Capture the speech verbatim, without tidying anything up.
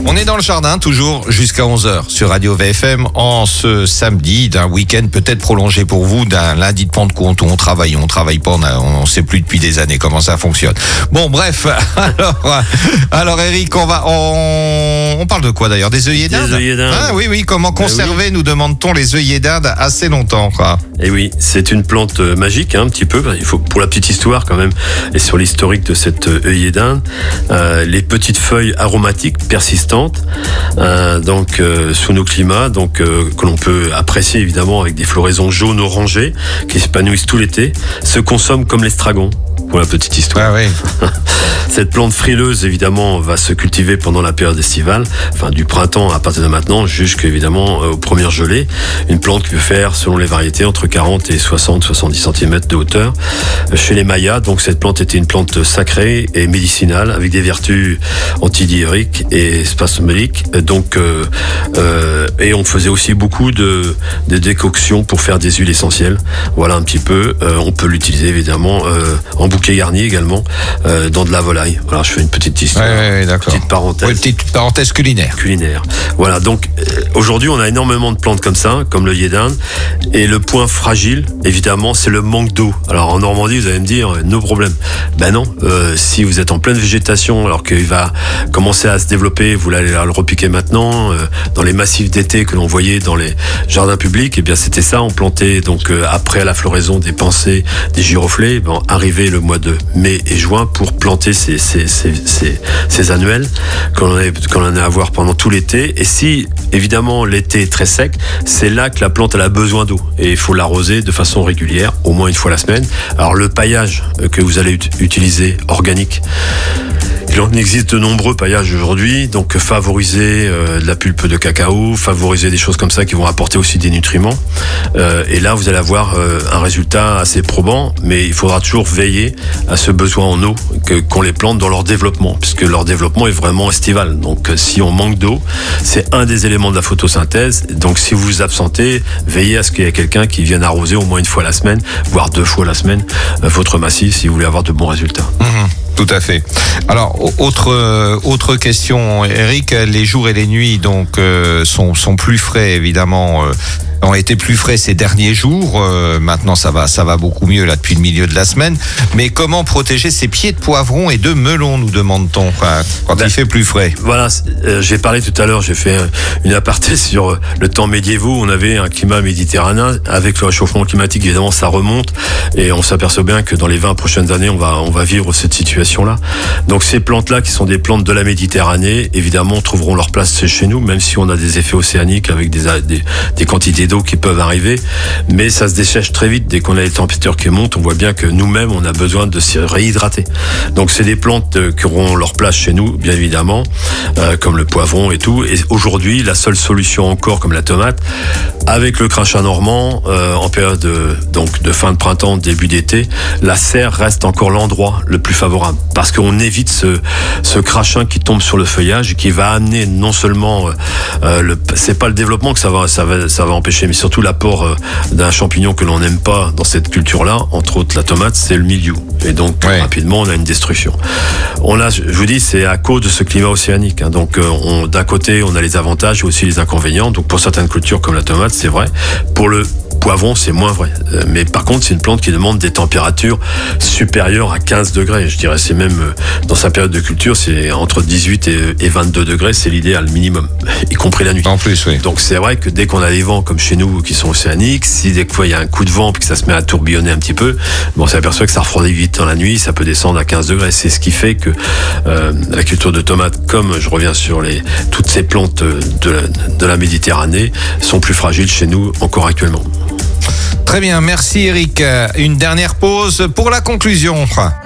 On est dans le jardin, toujours jusqu'à onze heures sur Radio V F M en ce samedi d'un week-end peut-être prolongé pour vous, d'un lundi de Pentecôte où on travaille, on travaille pas, on ne sait plus depuis des années comment ça fonctionne. Bon, bref, alors, alors Eric, on va, on, on parle de quoi d'ailleurs? Des œillets d'Inde? Des œillets d'Inde. Ah oui, oui, comment conserver, oui. nous demande-t-on, les œillets d'Inde assez longtemps, quoi. Et oui, c'est une plante magique, hein, un petit peu. Il faut, pour la petite histoire quand même, et sur l'historique de cette œillet d'Inde, euh, les petites feuilles aromatiques persistantes, euh, donc euh, sous nos climats, donc euh, que l'on peut apprécier évidemment avec des floraisons jaunes orangées qui s'épanouissent tout l'été, se consomment comme l'estragon. Pour la petite histoire. Ah oui. Cette plante frileuse, évidemment, va se cultiver pendant la période estivale, enfin du printemps à partir de maintenant, jusqu'évidemment aux premières gelées. Une plante qui peut faire, selon les variétés, entre quarante et soixante à soixante-dix centimètres de hauteur. Chez les Mayas, donc cette plante était une plante sacrée et médicinale, avec des vertus antidiurétiques et spasmodiques. Donc, euh, euh, et on faisait aussi beaucoup de, de décoctions pour faire des huiles essentielles. Voilà un petit peu. Euh, on peut l'utiliser évidemment euh, en bouquet garni également, euh, dans de la volaille. Voilà, je fais une petite histoire, ouais, ouais, d'accord. petite parenthèse. Oui, petite parenthèse culinaire. Culinaire. Voilà, donc euh, aujourd'hui on a énormément de plantes comme ça, comme l'œillet d'Inde, et le point fragile, évidemment, c'est le manque d'eau. Alors en Normandie, vous allez me dire, nos problèmes. Ben non, euh, si vous êtes en pleine végétation, alors qu'il va commencer à se développer, vous allez le repiquer maintenant, euh, dans les massifs d'été que l'on voyait dans les jardins publics, et bien c'était ça, on plantait donc euh, après la floraison des pensées, des giroflées, bon, arrivé le mois de mai et juin pour planter ces, ces, ces, ces, ces annuels qu'on en a à voir pendant tout l'été. Et si évidemment l'été est très sec, c'est là que la plante elle a besoin d'eau et il faut l'arroser de façon régulière, au moins une fois la semaine. Alors le paillage que vous allez ut- utiliser organique, il en existe de nombreux paillages aujourd'hui, donc favoriser euh, de la pulpe de cacao, favoriser des choses comme ça qui vont apporter aussi des nutriments. Euh, et là, vous allez avoir euh, un résultat assez probant, mais il faudra toujours veiller à ce besoin en eau que, qu'ont les plantes dans leur développement, puisque leur développement est vraiment estival. Donc si on manque d'eau, c'est un des éléments de la photosynthèse. Donc si vous vous absentez, veillez à ce qu'il y ait quelqu'un qui vienne arroser au moins une fois la semaine, voire deux fois la semaine, euh, votre massif si vous voulez avoir de bons résultats. Mmh. Tout à fait. Alors, autre euh, autre question, Eric, les jours et les nuits donc euh, sont sont plus frais évidemment. Euh, ont été plus frais ces derniers jours. Euh, maintenant, ça va, ça va beaucoup mieux là depuis le milieu de la semaine. Mais comment protéger ces pieds de poivron et de melon, nous demande-t-on, enfin, quand ben, il fait plus frais? Voilà, euh, j'ai parlé tout à l'heure, j'ai fait une aparté sur le temps médiévaux. On avait un climat méditerranéen avec le réchauffement climatique. Évidemment, ça remonte et on s'aperçoit bien que dans les vingt prochaines années, on va, on va vivre cette situation-là. Donc, ces plantes-là, qui sont des plantes de la Méditerranée, évidemment, trouveront leur place chez nous, même si on a des effets océaniques avec des, des, des quantités d'eau qui peuvent arriver, mais ça se dessèche très vite dès qu'on a les températures qui montent. On voit bien que nous-mêmes on a besoin de se réhydrater. Donc c'est des plantes qui auront leur place chez nous, bien évidemment, euh, comme le poivron et tout. Et aujourd'hui, la seule solution encore, comme la tomate, avec le crachat normand, euh, en période de, donc de fin de printemps, début d'été, la serre reste encore l'endroit le plus favorable, parce qu'on évite ce, ce crachin qui tombe sur le feuillage et qui va amener non seulement, euh, le, c'est pas le développement que ça va, ça va, ça va empêcher, mais surtout l'apport euh, d'un champignon que l'on n'aime pas dans cette culture-là, entre autres la tomate, c'est le mildiou. Et donc ouais. rapidement, on a une destruction. On a, je vous dis, c'est à cause de ce climat océanique. Hein. Donc, euh, on, d'un côté, on a les avantages et aussi les inconvénients. Donc, pour certaines cultures comme la tomate, c'est vrai. Pour le poivron, c'est moins vrai. Euh, mais par contre, c'est une plante qui demande des températures supérieures à quinze degrés. Je dirais, c'est même, euh, dans sa période de culture, c'est entre dix-huit et vingt-deux degrés, c'est l'idéal minimum, y compris la nuit. En plus, oui. Donc, c'est vrai que dès qu'on a des vents comme chez nous, qui sont océaniques, si des fois il y a un coup de vent puis que ça se met à tourbillonner un petit peu, bon, on s'aperçoit que ça refroidit vite dans la nuit, ça peut descendre à quinze degrés. C'est ce qui fait que euh, la culture de tomates, comme je reviens sur les toutes ces plantes de la, de la Méditerranée, sont plus fragiles chez nous encore actuellement. Très bien, merci Eric. Une dernière pause pour la conclusion.